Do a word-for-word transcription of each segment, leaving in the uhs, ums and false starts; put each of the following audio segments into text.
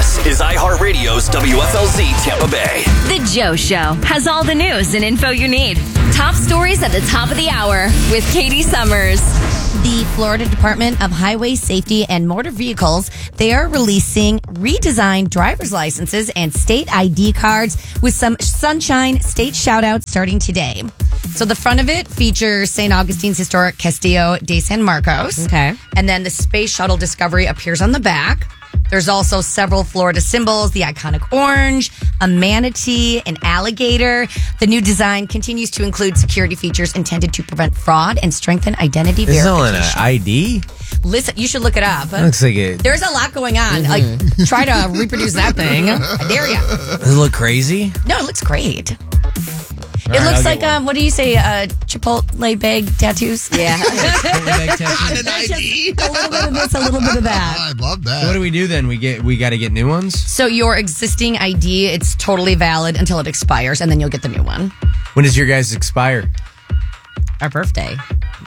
This is iHeartRadio's W F L Z Tampa Bay. The Joe Show has all the news and info you need. Top stories at the top of the hour with Katie Summers. The Florida Department of Highway Safety and Motor Vehicles, they are releasing redesigned driver's licenses and state I D cards with some Sunshine State shout-outs starting today. So the front of it features Saint Augustine's historic Castillo de San Marcos. Okay. And then the Space Shuttle Discovery appears on the back. There's also several Florida symbols, the iconic orange, a manatee, an alligator. The new design continues to include security features intended to prevent fraud and strengthen identity This is all verification. an I D? Listen, you should look it up. Looks like it. There's a lot going on. Mm-hmm. Like, try to reproduce that thing. I dare you. Does it look crazy? No, it looks great. All It right, looks I'll like, get one. um, what do you say, uh, Chipotle bag tattoos? Yeah. On an I D. A little bit of this, a little bit of that. I love that. So what do we do then? We get we got to get new ones. So your existing I D, it's totally valid until it expires, and then you'll get the new one. When does your guys expire? Our birthday.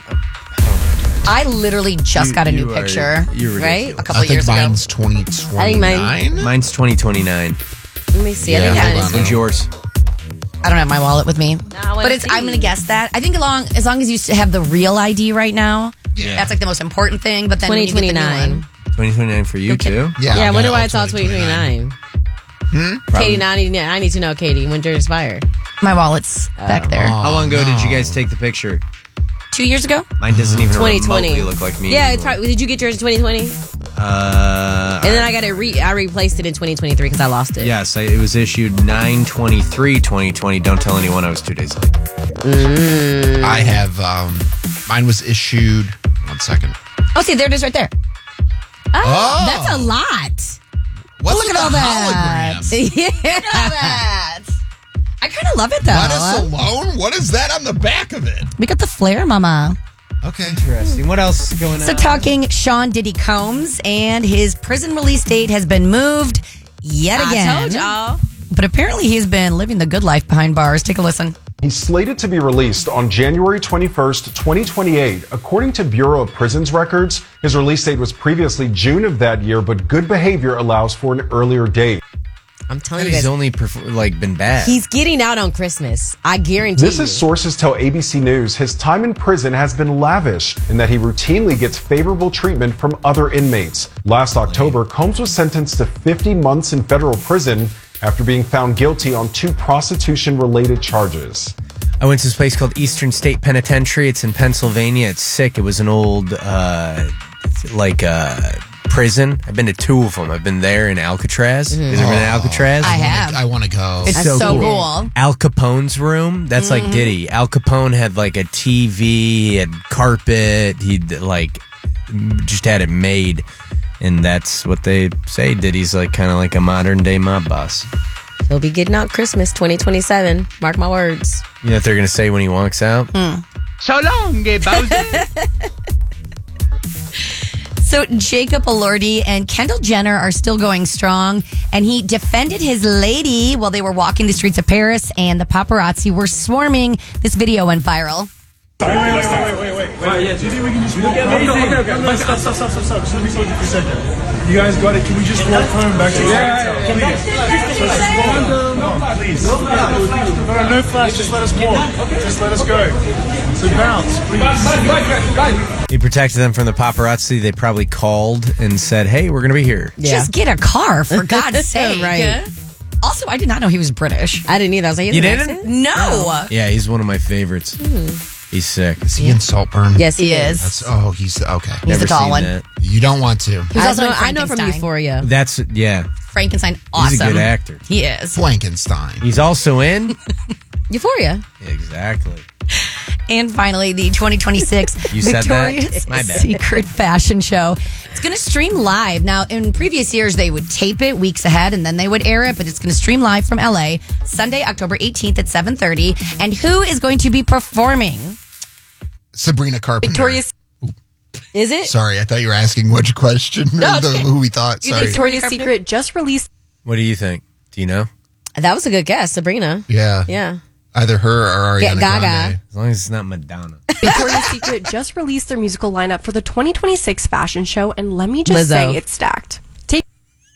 I literally just You- got a you new are- picture, you're right? ridiculous. a couple I of think years ago. mine's twenty twenty-nine. Mine's twenty twenty-nine. Let me see. I Yeah, think hold mine on. is- When's yours? I don't have my wallet with me, I wanna but it's. see. I'm going to guess that. I think along as long as you have the real I D right now, Yeah. that's like the most important thing. But then when you get the new twenty twenty-nine. one- twenty twenty-nine for you Okay. too? Yeah, Yeah, I when got do I all tell twenty twenty-nine? Hmm? Katie, now I need, I need to know, Katie, when did it expire? my wallet's back there. How long ago no. did you guys take the picture? Two years ago. Mine doesn't even twenty twenty. remotely look like me. Yeah, it's anymore. probably, did you get yours in twenty twenty? Uh, And then I got it re, I replaced it in twenty twenty-three because I lost it. yes, I, it was issued nine twenty-three twenty twenty. Don't tell anyone I was two days late. I have, um, mine was issued, one second. Oh, see, there it is, right there. Oh, That's a lot. What's Look with at all the that. hologram? Look at all that. I kind of love it though. Let us alone? What is that on the back of it? We got the flair, mama. Okay. Interesting. What else is going So on? talking Sean Diddy Combs, and his prison release date has been moved yet again. I told y'all. But apparently he's been living the good life behind bars. Take a listen. He's slated to be released on January twenty-first, twenty twenty-eight. According to Bureau of Prisons records, his release date was previously June of that year, but good behavior allows for an earlier date. I'm telling you He's guys, only perf- like been bad. he's getting out on Christmas. I guarantee This you. is sources tell A B C News his time in prison has been lavish in that he routinely gets favorable treatment from other inmates. Last October, Combs was sentenced to fifty months in federal prison after being found guilty on two prostitution-related charges. I went to this place called Eastern State Penitentiary. It's in Pennsylvania. It's sick. It was an old, uh, like, uh, prison. I've been to two of them. I've been there in Alcatraz. Mm-hmm. You ever been to Alcatraz? I have. I want to go. It's so so, cool. cool. Al Capone's room. That's like Diddy. Al Capone had like a T V, he had carpet. He like just had it made, and that's what they say. Diddy's like kind of like a modern day mob boss. He'll be getting out Christmas twenty twenty-seven. Mark my words. You know what they're gonna say when he walks out? So long, Bowser. So Jacob Elordi and Kendall Jenner are still going strong, and he defended his lady while they were walking the streets of Paris, and the paparazzi were swarming. This video went viral. Wait, wait, wait, wait, wait, wait. Right, yeah, do you think we can just walk home? Okay, okay, okay. Stop, stop, stop, stop, stop. Just let me talk to you for a second. You guys got it. Can we just walk home back to the hotel? Please. So just walk home. No, please. No, no, no flash. Just let us walk. Just let us go. So bounce, please. He protected them from the paparazzi. They probably called and said, "Hey, we're gonna be here." Yeah. Just get a car, for God's sake. Right. Also, I did not know he was British. I didn't either. I was like, he has You an didn't? accent? No. Yeah, he's one of my favorites. He's sick. Is he in Saltburn? Yes, he, He is. is. That's, oh, he's okay. He's Never the tall seen one. that. You don't want to. He was I also know, in I know from Frankenstein. Euphoria. That's yeah. Frankenstein, awesome. He's a good actor. He is. Frankenstein. He's also in. Euphoria. Exactly. And finally, the twenty twenty-six You said that? Victoria's My bad. Secret Fashion Show. It's going to stream live. Now, in previous years, they would tape it weeks ahead and then they would air it, but it's going to stream live from L A Sunday, October eighteenth at seven thirty. And who is going to be performing? Sabrina Carpenter. Victoria's Is it? Sorry, I thought you were asking which question. No, the, okay. who we thought. Sorry. Victoria's Secret just released What do you think? Do you know? That was a good guess, Sabrina. Yeah. Yeah. Either her or Yeah, Ariana Gaga. Grande. As long as it's not Madonna. Victoria's Secret just released their musical lineup for the twenty twenty-six fashion show, and let me just Lizzo. say it's stacked. Take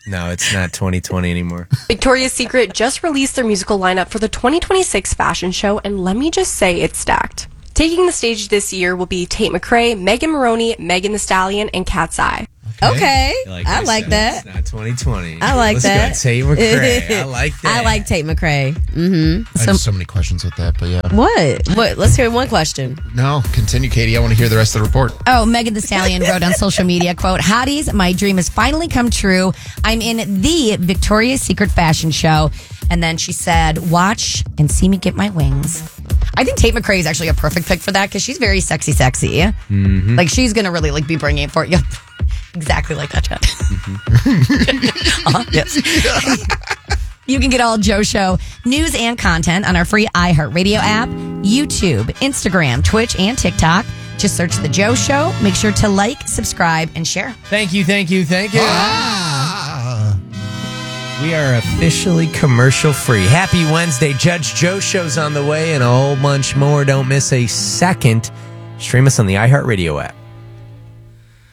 No, it's not twenty twenty anymore. Victoria's Secret just released their musical lineup for the twenty twenty-six fashion show, and let me just say it's stacked. Taking the stage this year will be Tate McRae, Megan Maroney, Megan Thee Stallion, and Cat's Eye. Okay, Like I I like said, that. It's not twenty twenty. I like Let's that. Go Tate McRae. I like that. I like Tate McRae. Mm-hmm. I have so many questions with that, but yeah. What? What? Let's hear one question. No, continue, Katie. I want to hear the rest of the report. Oh, Megan Thee Stallion wrote on social media, quote, "Hotties, my dream has finally come true. I'm in the Victoria's Secret fashion show." And then she said, "Watch and see me get my wings." I think Tate McRae is actually a perfect pick for that because she's very sexy, sexy. Mm-hmm. Like she's going to really like be bringing it for you. Exactly like that, Chad. Mm-hmm. uh, yes. You can get all Joe Show news and content on our free iHeartRadio app, YouTube, Instagram, Twitch, and TikTok. Just search The Joe Show. Make sure to like, subscribe, and share. Thank you, thank you, thank you. Ah. We are officially commercial free. Happy Wednesday. Judge Joe Show's on the way and a whole bunch more. Don't miss a second. Stream us on the iHeartRadio app.